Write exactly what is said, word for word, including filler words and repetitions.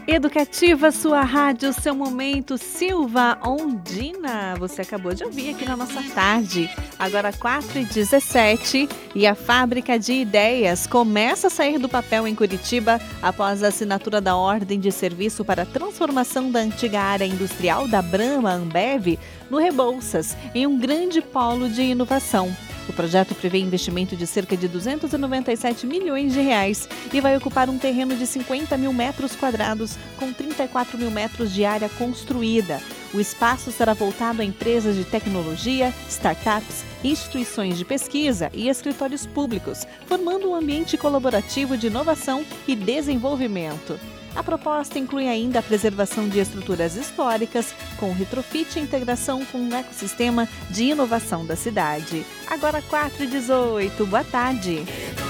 Educativa, sua rádio, seu momento, Silva Ondina. Você acabou de ouvir aqui na nossa tarde. Agora quatro e dezessete e a Fábrica de Ideias começa a sair do papel em Curitiba após a assinatura da ordem de serviço para a transformação da antiga área industrial da Brahma Ambev no Rebouças, em um grande polo de inovação. O projeto prevê investimento de cerca de duzentos e noventa e sete milhões de reais e vai ocupar um terreno de cinquenta mil metros quadrados com trinta e quatro mil metros de área construída. O espaço será voltado a empresas de tecnologia, startups, instituições de pesquisa e escritórios públicos, formando um ambiente colaborativo de inovação e desenvolvimento. A proposta inclui ainda a preservação de estruturas históricas, com retrofit e integração com um ecossistema de inovação da cidade. Agora quatro e dezoito, boa tarde.